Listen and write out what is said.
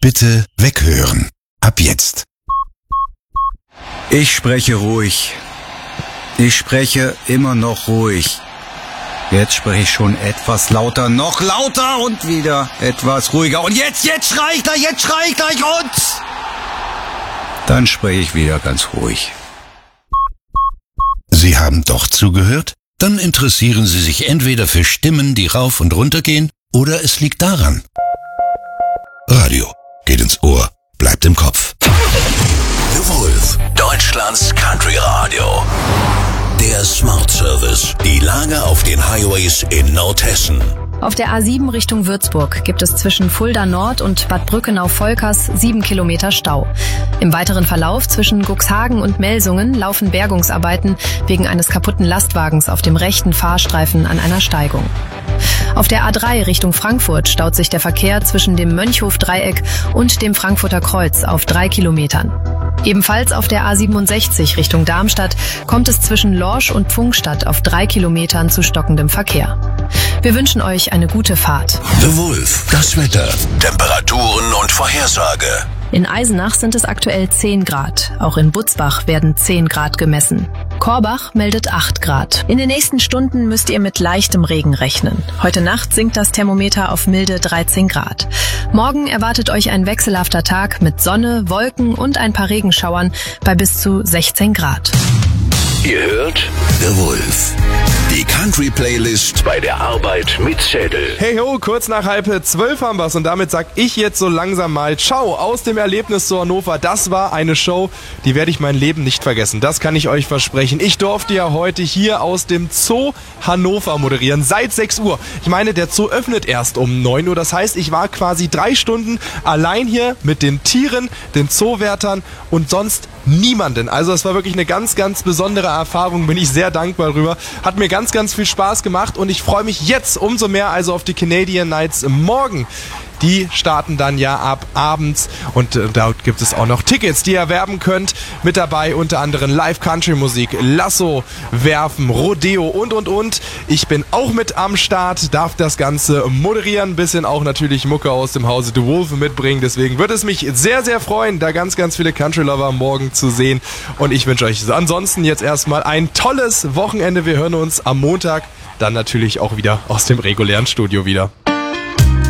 Bitte weghören. Ab jetzt. Ich spreche ruhig. Ich spreche immer noch ruhig. Jetzt spreche ich schon etwas lauter, noch lauter und wieder etwas ruhiger. Und jetzt schrei ich gleich und dann spreche ich wieder ganz ruhig. Sie haben doch zugehört? Dann interessieren Sie sich entweder für Stimmen, die rauf und runter gehen, oder es liegt daran. Radio geht ins Ohr, bleibt im Kopf. The Wolf, Deutschlands Country Radio. Der Smart Service. Die Lage auf den Highways in Nordhessen. Auf der A7 Richtung Würzburg gibt es zwischen Fulda Nord und Bad Brückenau-Volkers 7 Kilometer Stau. Im weiteren Verlauf zwischen Cuxhagen und Melsungen laufen Bergungsarbeiten wegen eines kaputten Lastwagens auf dem rechten Fahrstreifen an einer Steigung. Auf der A3 Richtung Frankfurt staut sich der Verkehr zwischen dem Mönchhof-Dreieck und dem Frankfurter Kreuz auf 3 Kilometern. Ebenfalls auf der A67 Richtung Darmstadt kommt es zwischen Lorsch und Pfungstadt auf 3 Kilometern zu stockendem Verkehr. Wir wünschen euch eine gute Fahrt. The Wolf, das Wetter, Temperaturen und Vorhersage. In Eisenach sind es aktuell 10 Grad. Auch in Butzbach werden 10 Grad gemessen. Korbach meldet 8 Grad. In den nächsten Stunden müsst ihr mit leichtem Regen rechnen. Heute Nacht sinkt das Thermometer auf milde 13 Grad. Morgen erwartet euch ein wechselhafter Tag mit Sonne, Wolken und ein paar Regenschauern bei bis zu 16 Grad. Ihr hört The Wolf. Die Country-Playlist bei der Arbeit mit Schädel. Hey ho, kurz nach 11:30 haben wir's und damit sag ich jetzt so langsam mal Ciao aus dem Erlebnis zu Hannover. Das war eine Show, die werde ich mein Leben nicht vergessen. Das kann ich euch versprechen. Ich durfte ja heute hier aus dem Zoo Hannover moderieren, seit 6 Uhr. Ich meine, der Zoo öffnet erst um 9 Uhr. Das heißt, ich war quasi 3 Stunden allein hier mit den Tieren, den Zoowärtern und sonst niemanden. Also es war wirklich eine ganz, ganz besondere Erfahrung. Bin ich sehr dankbar drüber. Hat mir ganz, ganz viel Spaß gemacht und ich freue mich jetzt umso mehr also auf die Canadian Nights morgen. Die starten dann ja ab abends und da gibt es auch noch Tickets, die ihr erwerben könnt. Mit dabei unter anderem Live-Country-Musik, Lasso, Werfen, Rodeo und. Ich bin auch mit am Start, darf das Ganze moderieren, bisschen auch natürlich Mucke aus dem Hause The Wolf mitbringen. Deswegen würde es mich sehr, sehr freuen, da ganz, ganz viele Country-Lover morgen zu sehen. Und ich wünsche euch ansonsten jetzt erstmal ein tolles Wochenende. Wir hören uns am Montag dann natürlich auch wieder aus dem regulären Studio wieder.